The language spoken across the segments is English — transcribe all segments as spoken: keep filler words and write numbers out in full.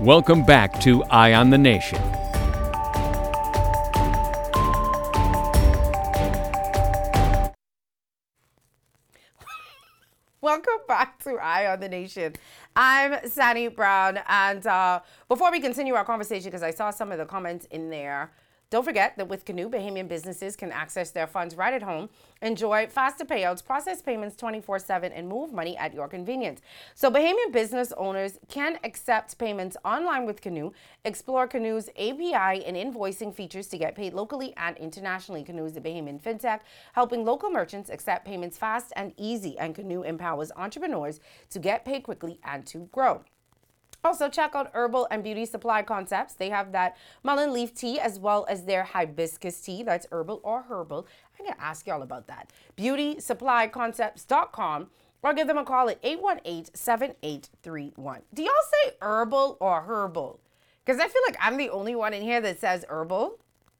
Welcome back to Eye on the Nation. Welcome back to Eye on the Nation. I'm Sandy Brown, and uh, before we continue our conversation, because I saw some of the comments in there, don't forget that with Canoe, Bahamian businesses can access their funds right at home, enjoy faster payouts, process payments twenty-four seven, and move money at your convenience. So Bahamian business owners can accept payments online with Canoe. Explore Canoe's A P I and invoicing features to get paid locally and internationally. Canoe is the Bahamian fintech, helping local merchants accept payments fast and easy, and Canoe empowers entrepreneurs to get paid quickly and to grow. Also, check out Herbal and Beauty Supply Concepts. They have that mullein leaf tea as well as their hibiscus tea. That's herbal or herbal. I'm going to ask y'all about that. beauty supply concepts dot com, or give them a call at eight one eight, seven eight three one. Do y'all say herbal or herbal? Because I feel like I'm the only one in here that says herbal.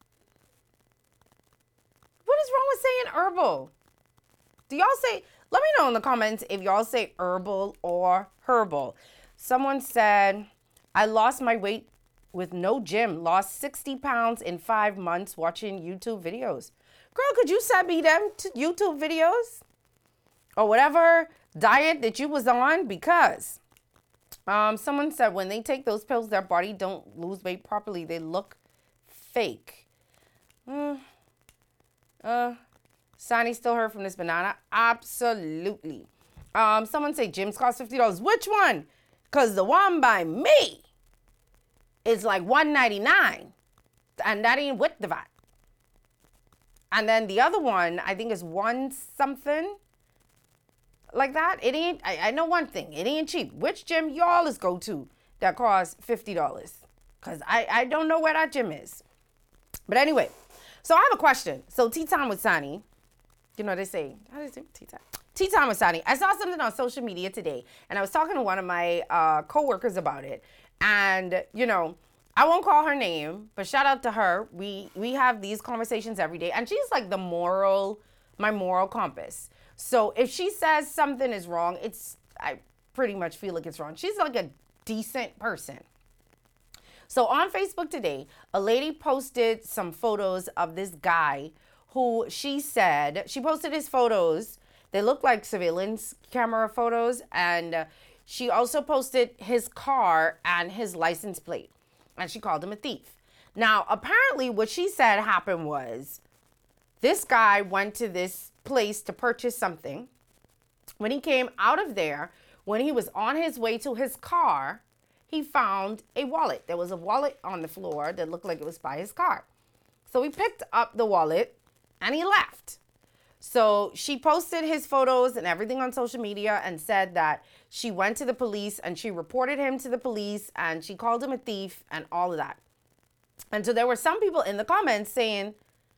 What is wrong with saying herbal? Do y'all say, let me know in the comments if y'all say herbal or herbal. Someone said, I lost my weight with no gym, lost sixty pounds in five months watching YouTube videos. Girl, could you send me them to YouTube videos? Or whatever diet that you was on? Because um, someone said when they take those pills, their body don't lose weight properly. They look fake. Mm. Uh, Sonny still heard from this banana? Absolutely. Um, someone say gyms cost fifty dollars. Which one? Because the one by me is like one ninety-nine, and that ain't with the V A T. And then the other one, I think, is one something like that. It ain't, I, I know one thing, it ain't cheap. Which gym y'all is go to that costs fifty dollars? Because I, I don't know where that gym is. But anyway, so I have a question. So Tea Time with Sani, you know, they say, how do they say tea time? Tea Time with Sani. I saw something on social media today, and I was talking to one of my uh, coworkers about it. And, you know, I won't call her name, but shout out to her. We we have these conversations every day, and she's like the moral, my moral compass. So if she says something is wrong, it's, I pretty much feel like it's wrong. She's like a decent person. So on Facebook today, a lady posted some photos of this guy who she said, she posted his photos. They look like surveillance camera photos, and uh, she also posted his car and his license plate, and she called him a thief. Now, apparently what she said happened was this guy went to this place to purchase something. When he came out of there, when he was on his way to his car, he found a wallet. There was a wallet on the floor that looked like it was by his car. So he picked up the wallet and he left. So she posted his photos and everything on social media and said that she went to the police and she reported him to the police and she called him a thief and all of that. And so there were some people in the comments saying,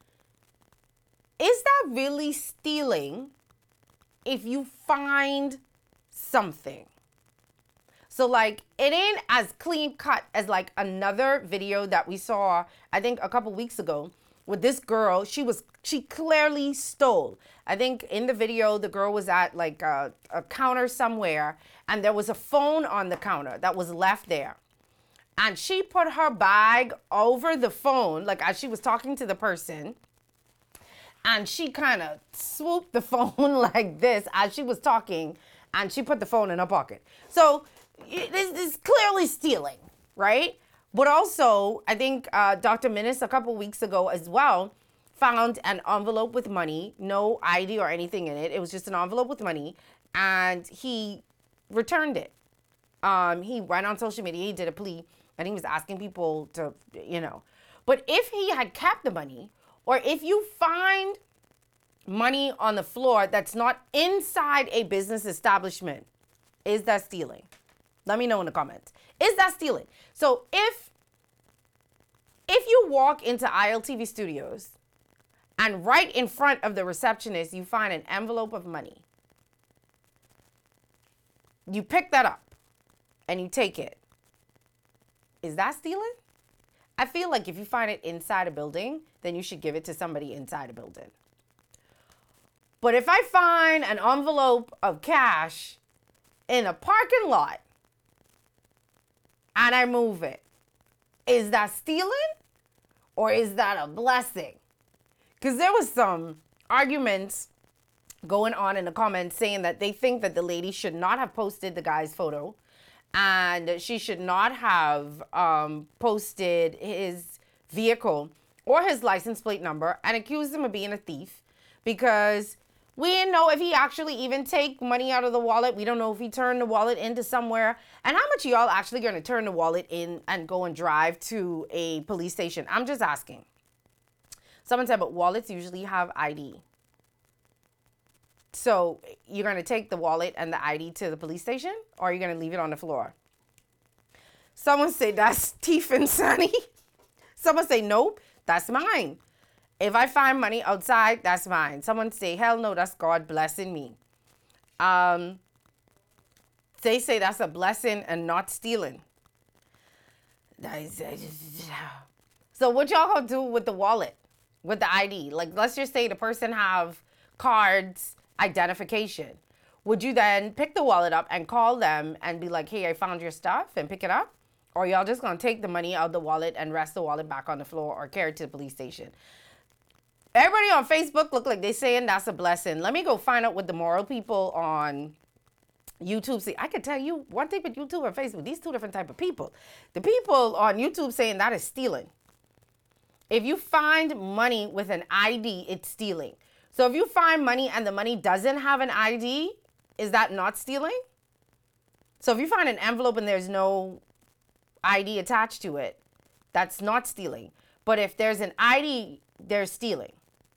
is that really stealing if you find something? So like, it ain't as clean cut as like another video that we saw, I think a couple weeks ago, with this girl. She was, she clearly stole. I think in the video, the girl was at like a, a counter somewhere, and there was a phone on the counter that was left there. And she put her bag over the phone, like as she was talking to the person, and she kind of swooped the phone like this as she was talking, and she put the phone in her pocket. So this is clearly stealing, right? But also, I think uh, Doctor Minnis a couple weeks ago as well found an envelope with money, no I D or anything in it. It was just an envelope with money, and he returned it. Um, he went on social media, he did a plea, and he was asking people to, you know. But if he had kept the money, or if you find money on the floor that's not inside a business establishment, is that stealing? Let me know in the comments. Is that stealing? So if if you walk into I L T V Studios and right in front of the receptionist, you find an envelope of money, you pick that up and you take it, is that stealing? I feel like if you find it inside a building, then you should give it to somebody inside a building. But if I find an envelope of cash in a parking lot, and I move it. Is that stealing or is that a blessing? Because there was some arguments going on in the comments saying that they think that the lady should not have posted the guy's photo and she should not have um, posted his vehicle or his license plate number and accused him of being a thief, because we didn't know if he actually even take money out of the wallet. We don't know if he turned the wallet into somewhere. And how much of y'all actually going to turn the wallet in and go and drive to a police station? I'm just asking. Someone said, but wallets usually have I D. So you're going to take the wallet and the I D to the police station, or are you going to leave it on the floor? Someone say that's thief insanity. Someone say, nope, that's mine. If I find money outside, that's mine. Someone say, hell no, that's God blessing me. Um, they say that's a blessing and not stealing. So what y'all gonna do with the wallet, with the I D? Like, let's just say the person have cards, identification. Would you then pick the wallet up and call them and be like, hey, I found your stuff, and pick it up? Or y'all just gonna take the money out of the wallet and rest the wallet back on the floor or carry it to the police station? Everybody on Facebook look like they saying that's a blessing. Let me go find out what the moral people on YouTube say. I can tell you one thing with YouTube and Facebook, these two different type of people. The people on YouTube saying that is stealing. If you find money with an I D, it's stealing. So if you find money and the money doesn't have an I D, is that not stealing? So if you find an envelope and there's no I D attached to it, that's not stealing. But if there's an I D, they're stealing.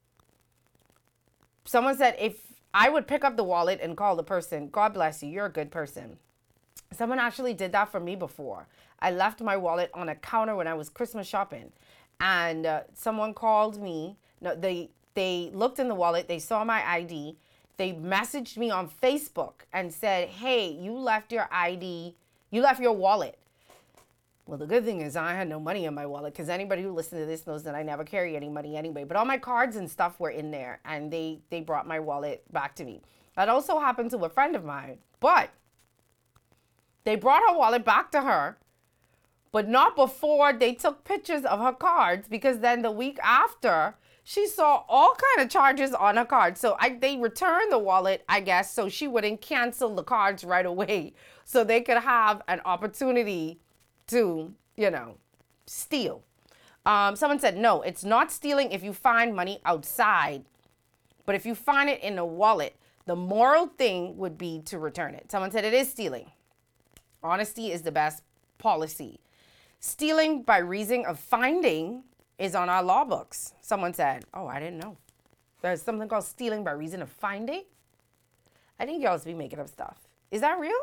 Someone said, if I would pick up the wallet and call the person, God bless you, you're a good person. Someone actually did that for me before. I left my wallet on a counter when I was Christmas shopping, and uh, someone called me. No, they they looked in the wallet, they saw my I D, they messaged me on Facebook and said, hey, you left your I D, you left your wallet. Well, the good thing is I had no money in my wallet, because anybody who listens to this knows that I never carry any money anyway. But all my cards and stuff were in there, and they, they brought my wallet back to me. That also happened to a friend of mine. But they brought her wallet back to her, but not before they took pictures of her cards, because then the week after, she saw all kind of charges on her card. So I, they returned the wallet, I guess, so she wouldn't cancel the cards right away, so they could have an opportunity to, you know, steal. Um, someone said, no, it's not stealing if you find money outside. But if you find it in a wallet, the moral thing would be to return it. Someone said it is stealing. Honesty is the best policy. Stealing by reason of finding is on our law books. Someone said, oh, I didn't know. There's something called stealing by reason of finding. I think y'all be making up stuff. Is that real?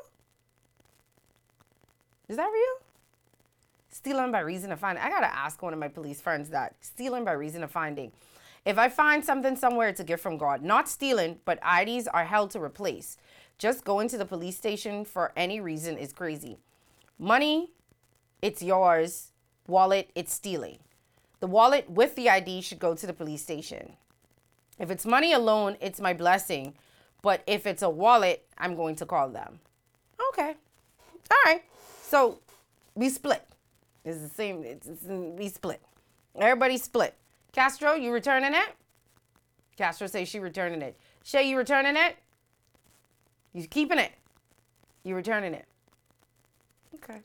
Is that real? Stealing by reason of finding. I got to ask one of my police friends that. Stealing by reason of finding. If I find something somewhere, it's a gift from God. Not stealing, but I Ds are held to replace. Just going to the police station for any reason is crazy. Money, it's yours. Wallet, it's stealing. The wallet with the I D should go to the police station. If it's money alone, it's my blessing. But if it's a wallet, I'm going to call them. Okay. All right. So we split. It's the same. It's, it's we split. Everybody split. Castro, you returning it? Castro says she returning it. Shay, you returning it? You keeping it? You returning it? Okay.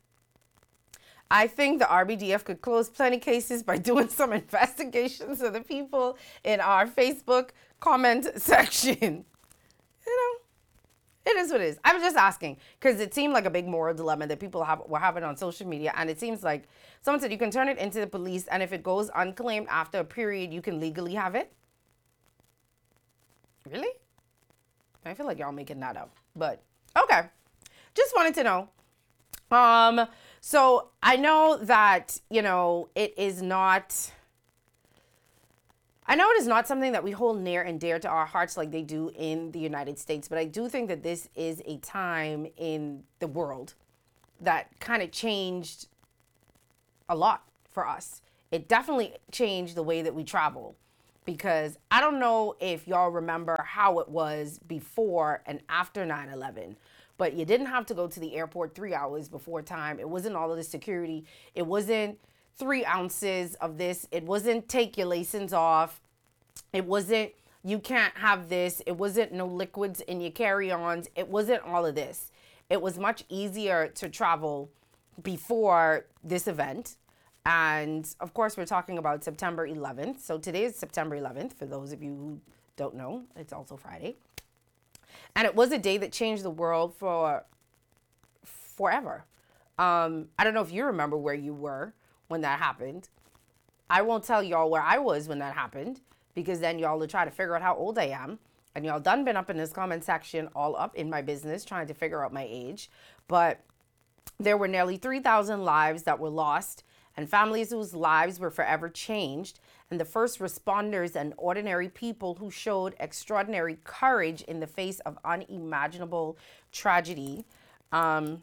I think the R B D F could close plenty cases by doing some investigations of the people in our Facebook comment section. You know, it is what it is. I was just asking because it seemed like a big moral dilemma that people have, were having on social media. And it seems like someone said you can turn it into the police, and if it goes unclaimed after a period, you can legally have it. Really? I feel like y'all making that up. But okay. Just wanted to know. Um, so I know that, you know, it is not... I know it is not something that we hold near and dear to our hearts like they do in the United States, but I do think that this is a time in the world that kind of changed a lot for us. It definitely changed the way that we travel, because I don't know if y'all remember how it was before and after nine eleven, but you didn't have to go to the airport three hours before time. It wasn't all of the security. It wasn't three ounces of this. It wasn't take your license off. It wasn't you can't have this. It wasn't no liquids in your carry-ons. It wasn't all of this. It was much easier to travel before this event. And of course, we're talking about September eleventh. So today is September eleventh. For those of you who don't know, it's also Friday. And it was a day that changed the world for forever. Um, I don't know if you remember where you were when that happened. I won't tell y'all where I was when that happened, because then y'all will try to figure out how old I am. And y'all done been up in this comment section, all up in my business, trying to figure out my age. But there were nearly three thousand lives that were lost, and families whose lives were forever changed, and the first responders and ordinary people who showed extraordinary courage in the face of unimaginable tragedy. Um,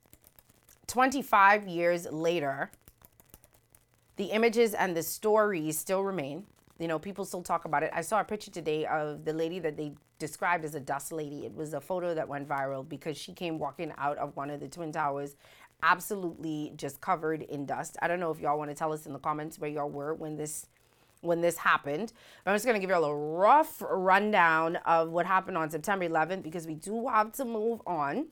twenty-five years later, the images and the stories still remain. You know, people still talk about it. I saw a picture today of the lady that they described as a dust lady. It was a photo that went viral because she came walking out of one of the Twin Towers absolutely just covered in dust. I don't know if y'all want to tell us in the comments where y'all were when this when this happened. I'm just going to give you all a rough rundown of what happened on September eleventh, because we do have to move on.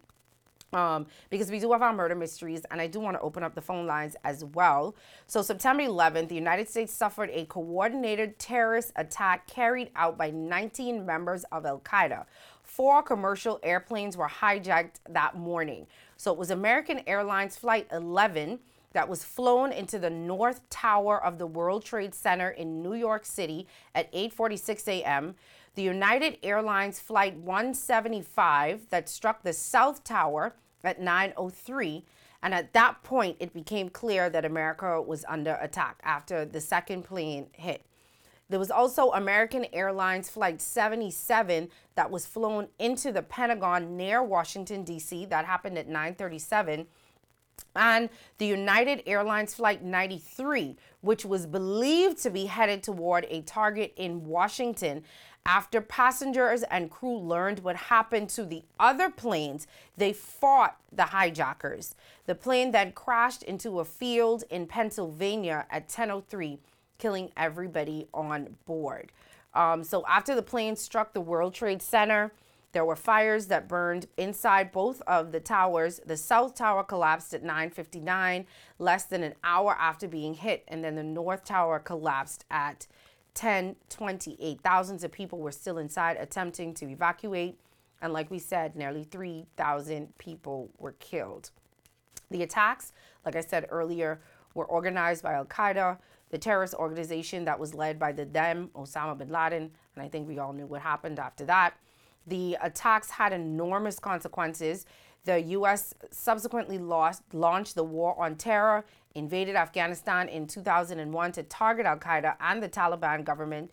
Um, because we do have our murder mysteries, and I do want to open up the phone lines as well. So September eleventh, the United States suffered a coordinated terrorist attack carried out by nineteen members of Al-Qaeda. Four commercial airplanes were hijacked that morning. So it was American Airlines Flight eleven that was flown into the North Tower of the World Trade Center in New York City at eight forty-six a.m., the United Airlines Flight one seventy-five that struck the South Tower at nine oh three, and at that point it became clear that America was under attack after the second plane hit. There was also American Airlines Flight seventy-seven that was flown into the Pentagon near Washington, D C That happened at nine thirty-seven. And the United Airlines Flight ninety-three, which was believed to be headed toward a target in Washington. After passengers and crew learned what happened to the other planes, they fought the hijackers. The plane then crashed into a field in Pennsylvania at ten oh three, killing everybody on board. Um, so after the plane struck the World Trade Center, there were fires that burned inside both of the towers. The South Tower collapsed at nine fifty-nine, less than an hour after being hit, and then the North Tower collapsed at ten twenty-eight. Thousands of people were still inside attempting to evacuate, and like we said, nearly three thousand people were killed. The attacks, like I said earlier, were organized by Al-Qaeda, the terrorist organization that was led by the then Osama bin Laden, and I think we all knew what happened after that. The attacks had enormous consequences. The U S subsequently lost, launched the War on Terror, invaded Afghanistan in two thousand one to target Al-Qaeda and the Taliban government,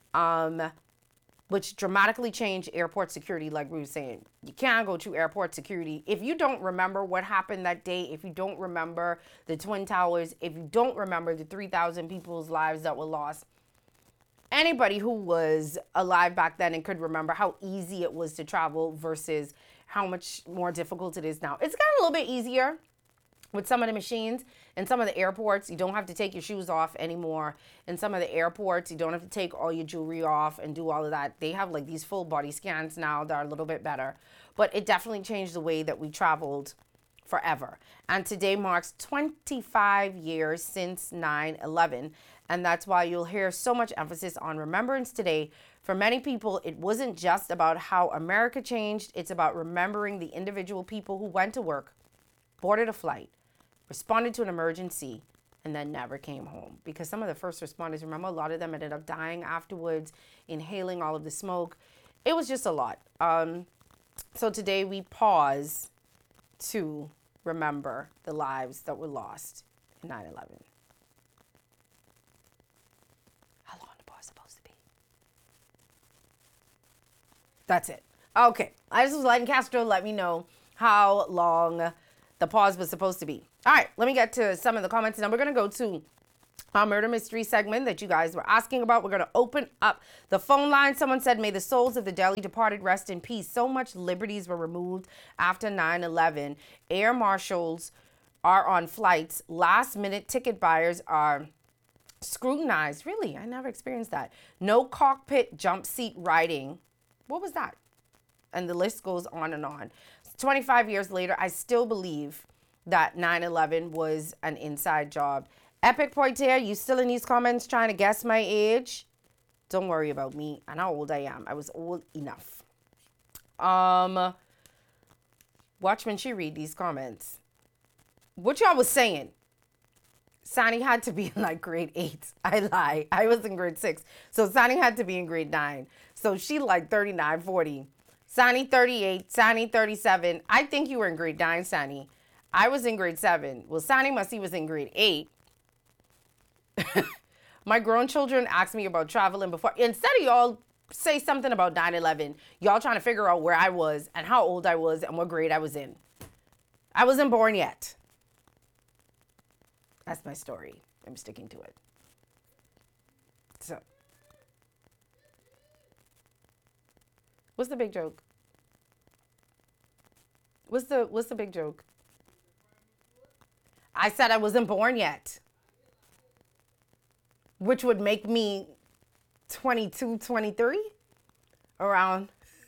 um, which dramatically changed airport security, like we were saying. You can't go to airport security. If you don't remember what happened that day, if you don't remember the Twin Towers, if you don't remember the three thousand people's lives that were lost, anybody who was alive back then and could remember how easy it was to travel versus how much more difficult it is now. It's gotten a little bit easier with some of the machines. In some of the airports, you don't have to take your shoes off anymore. In some of the airports, you don't have to take all your jewelry off and do all of that. They have like these full body scans now that are a little bit better. But it definitely changed the way that we traveled forever. And today marks twenty-five years since nine eleven. And that's why you'll hear so much emphasis on Remembrance Today. For many people, it wasn't just about how America changed. It's about remembering the individual people who went to work, boarded a flight, responded to an emergency, and then never came home. Because some of the first responders, remember, a lot of them ended up dying afterwards, inhaling all of the smoke. It was just a lot. Um, so today we pause to remember the lives that were lost in nine eleven. How long the pause supposed to be? That's it. Okay. I just was letting Castro let me know how long the pause was supposed to be. All right, let me get to some of the comments. Now we're going to go to our murder mystery segment that you guys were asking about. We're going to open up the phone line. Someone said, may the souls of the dearly departed rest in peace. So much liberties were removed after nine eleven. Air marshals are on flights. Last minute ticket buyers are scrutinized. Really? I never experienced that. No cockpit jump seat riding. What was that? And the list goes on and on. twenty-five years later, I still believe that nine eleven was an inside job. Epic Poitier, you still in these comments trying to guess my age? Don't worry about me and how old I am. I was old enough. Um, Watchman, she read these comments. What y'all was saying? Sonny had to be in like grade eight. I lie. I was in grade six. So Sonny had to be in grade nine. So she like thirty-nine, forty. Sonny thirty-eight, Sonny thirty-seven. I think you were in grade nine, Sonny. I was in grade seven. Well, Sonny must he was in grade eight. My grown children asked me about traveling before. Instead of y'all say something about nine eleven, y'all trying to figure out where I was and how old I was and what grade I was in. I wasn't born yet. That's my story. I'm sticking to it. So, what's the big joke? What's the what's the big joke? I said I wasn't born yet, which would make me twenty-two, twenty-three, around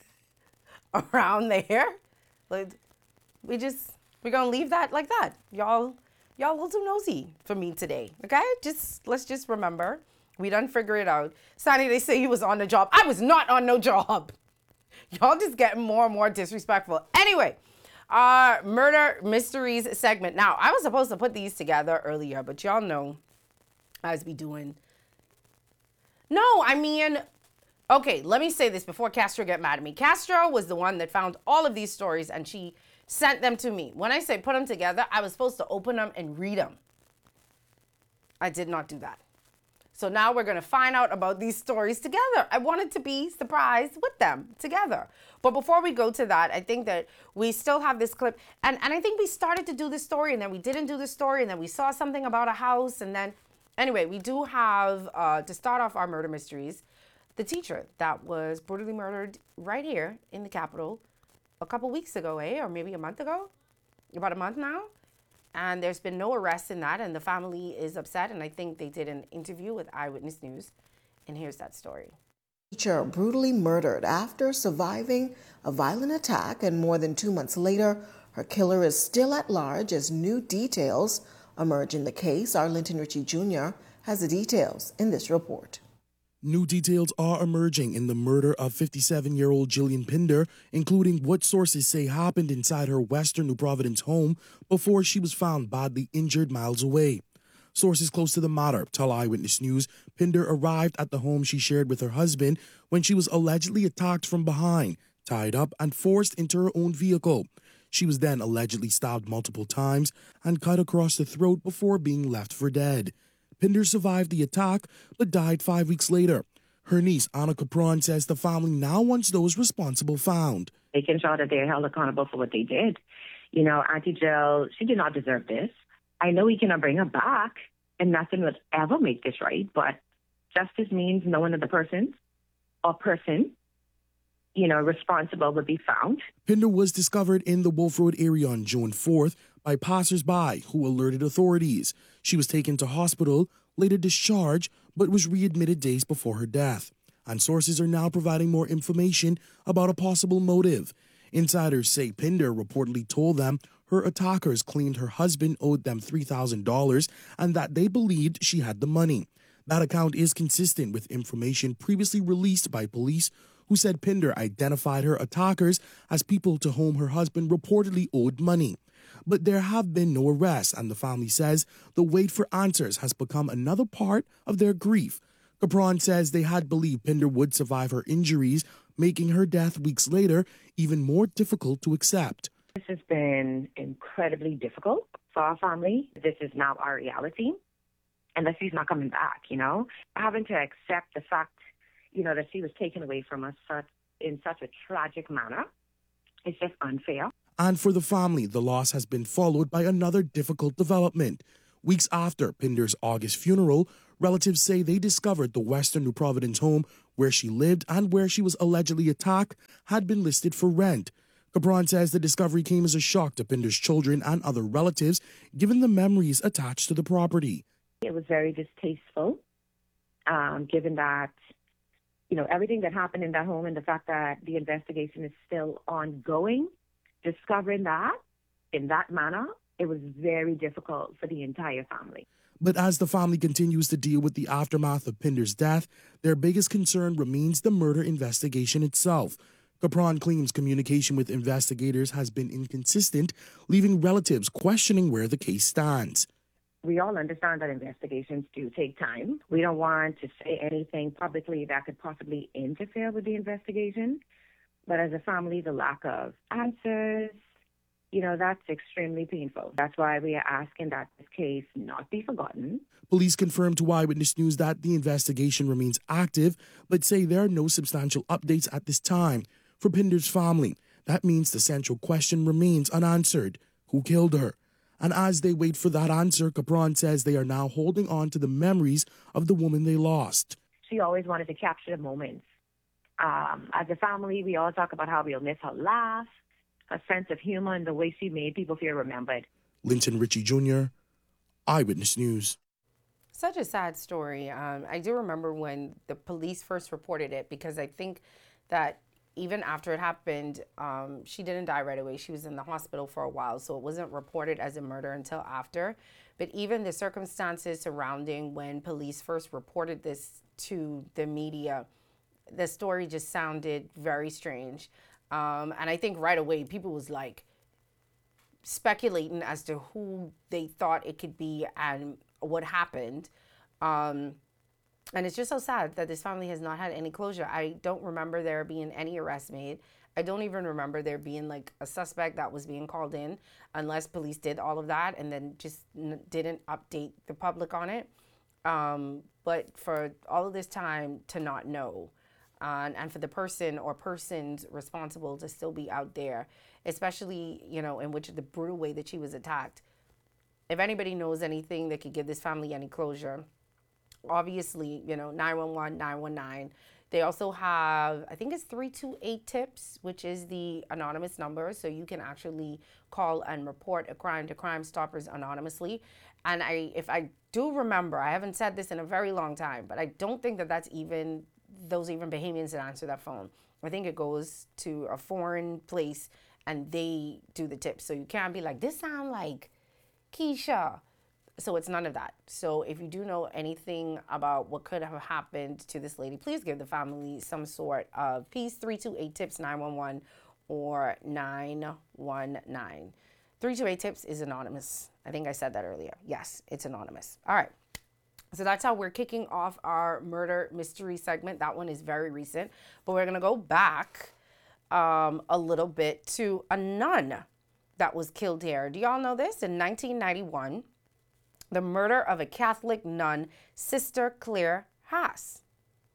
around there. Like, we just we're gonna leave that like that. Y'all y'all a little too nosy for me today. Okay, just let's just remember we done figure it out. Sonny, they say you was on the job. I was not on no job. Y'all just getting more and more disrespectful. Anyway. Our murder mysteries segment. Now, I was supposed to put these together earlier, but y'all know as we doing. No, I mean, okay, let me say this before Castro get mad at me. Castro was the one that found all of these stories and she sent them to me. When I say put them together, I was supposed to open them and read them. I did not do that. So now we're going to find out about these stories together. I wanted to be surprised with them together. But before we go to that, I think that we still have this clip. And, and I think we started to do this story and then we didn't do the story and then we saw something about a house. And then, anyway, we do have, uh, to start off our murder mysteries, the teacher that was brutally murdered right here in the Capitol a couple weeks ago, eh? Or maybe a month ago? About a month now? And there's been no arrest in that, and the family is upset, and I think they did an interview with Eyewitness News, and here's that story. Teacher brutally murdered after surviving a violent attack, and more than two months later, her killer is still at large as new details emerge in the case. Arlington Ritchie Junior has the details in this report. New details are emerging in the murder of fifty-seven-year-old Jillian Pinder, including what sources say happened inside her Western New Providence home before she was found badly injured miles away. Sources close to the matter tell Eyewitness News Pinder arrived at the home she shared with her husband when she was allegedly attacked from behind, tied up, and forced into her own vehicle. She was then allegedly stabbed multiple times and cut across the throat before being left for dead. Pinder survived the attack, but died five weeks later. Her niece, Anna Capron, says the family now wants those responsible found. Making sure that they're held accountable for what they did. You know, Auntie Jill, she did not deserve this. I know we cannot bring her back, and nothing will ever make this right, but justice means knowing that the person or person, you know, responsible will be found. Pinder was discovered in the Wolf Road area on June fourth by passers-by who alerted authorities. She was taken to hospital, later discharged, but was readmitted days before her death. And sources are now providing more information about a possible motive. Insiders say Pinder reportedly told them her attackers claimed her husband owed them three thousand dollars and that they believed she had the money. That account is consistent with information previously released by police who said Pinder identified her attackers as people to whom her husband reportedly owed money. But there have been no arrests, and the family says the wait for answers has become another part of their grief. Capron says they had believed Pinder would survive her injuries, making her death weeks later even more difficult to accept. This has been incredibly difficult for our family. This is now our reality, and that she's not coming back, you know. Having to accept the fact, you know, that she was taken away from us such, in such a tragic manner, it's just unfair. And for the family, the loss has been followed by another difficult development. Weeks after Pinder's August funeral, Relatives say they discovered the Western New Providence home where she lived and where she was allegedly attacked had been listed for rent. Capron says the discovery came as a shock to Pinder's children and other relatives, given the memories attached to the property. It was very distasteful, um, given that, you know, everything that happened in that home and the fact that the investigation is still ongoing. Discovering that in that manner, it was very difficult for the entire family. But as the family continues to deal with the aftermath of Pinder's death, their biggest concern remains the murder investigation itself. Capron claims communication with investigators has been inconsistent, leaving relatives questioning where the case stands. We all understand that investigations do take time. We don't want to say anything publicly that could possibly interfere with the investigation. But as a family, the lack of answers, you know, that's extremely painful. That's why we are asking that this case not be forgotten. Police confirmed to Eyewitness News that the investigation remains active, but say there are no substantial updates at this time. For Pinder's family, that means the central question remains unanswered. Who killed her? And as they wait for that answer, Capron says they are now holding on to the memories of the woman they lost. She always wanted to capture the moments. Um, as a family, we all talk about how we'll miss her laugh, her sense of humor, and the way she made people feel remembered. Linton Ritchie Junior, Eyewitness News. Such a sad story. Um, I do remember when the police first reported it, because I think that even after it happened, um, she didn't die right away. She was in the hospital for a while, so it wasn't reported as a murder until after. But even the circumstances surrounding when police first reported this to the media, the story just sounded very strange. Um, and I think right away people was like speculating as to who they thought it could be and what happened. Um, And it's just so sad that this family has not had any closure. I don't remember there being any arrests made. I don't even remember there being like a suspect that was being called in, unless police did all of that and then just n- didn't update the public on it. Um, but for all of this time to not know, uh, and for the person or persons responsible to still be out there, especially, you know, in which the brutal way that she was attacked. If anybody knows anything that could give this family any closure, obviously, you know, nine one one, nine one nine. They also have, I think it's three two eight tips, which is the anonymous number. So you can actually call and report a crime to Crime Stoppers anonymously. And I, if I do remember, I haven't said this in a very long time, but I don't think that that's even, those even Bahamians that answer that phone. I think it goes to a foreign place and they do the tips. So you can't be like, this sound like Keisha. So it's none of that. So if you do know anything about what could have happened to this lady, please give the family some sort of peace. three two eight tips nine one one or nine one nine. three two eight tips is anonymous. I think I said that earlier. Yes, it's anonymous. All right. So that's how we're kicking off our murder mystery segment. That one is very recent. But we're going to go back um, a little bit to a nun that was killed here. Do y'all know this? In nineteen ninety-one, the murder of a Catholic nun, Sister Claire Haas.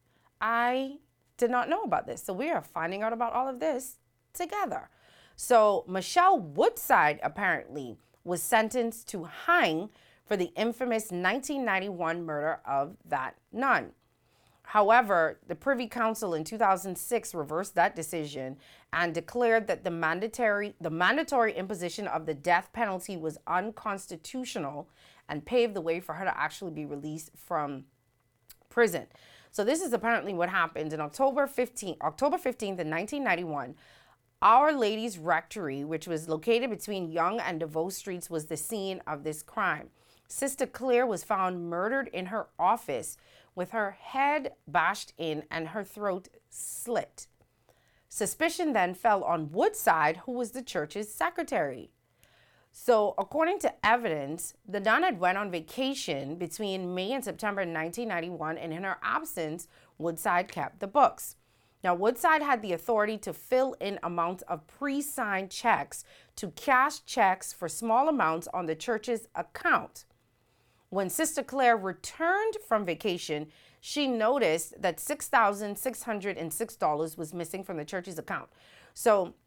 I did not know about this, so we are finding out about all of this together. So Michelle Woodside apparently was sentenced to hang for the infamous nineteen ninety-one murder of that nun. However, the Privy Council in two thousand six reversed that decision and declared that the mandatory, the mandatory imposition of the death penalty was unconstitutional and paved the way for her to actually be released from prison. So this is apparently what happened in October fifteenth, October fifteenth in nineteen ninety-one. Our Lady's Rectory, which was located between Yonge and DeVoe Streets, was the scene of this crime. Sister Claire was found murdered in her office with her head bashed in and her throat slit. Suspicion then fell on Woodside, who was the church's secretary. So according to evidence, the nun had went on vacation between May and September nineteen ninety-one, and in her absence, Woodside kept the books. Now, Woodside had the authority to fill in amounts of pre-signed checks to cash checks for small amounts on the church's account. When Sister Claire returned from vacation, she noticed that six thousand six hundred six dollars was missing from the church's account. So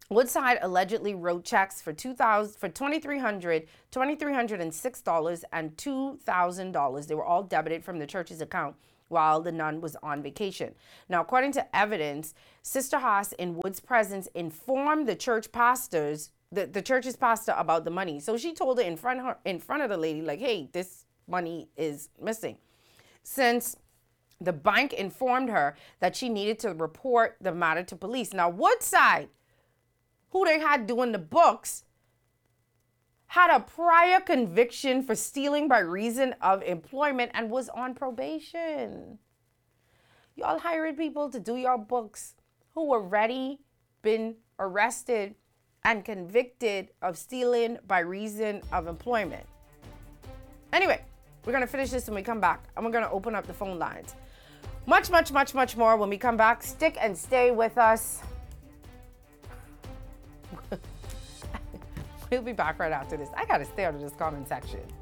Woodside allegedly wrote checks for two thousand for twenty-three hundred dollars, two thousand three hundred six dollars, and two thousand dollars. They were all debited from the church's account while the nun was on vacation. Now, according to evidence, Sister Haas, in Wood's presence, informed the church pastors, the, the church's pastor, about the money. So she told it in front of her, in front of the lady, like, hey, this money is missing. Since the bank informed her that she needed to report the matter to police. Now, Woodside, who they had doing the books, had a prior conviction for stealing by reason of employment and was on probation. Y'all hired people to do your books who already been arrested and convicted of stealing by reason of employment. Anyway, we're going to finish this when we come back, and we're going to open up the phone lines. Much, much, much, much more when we come back. Stick and stay with us. We'll be back right after this. I got to stay out of this comment section.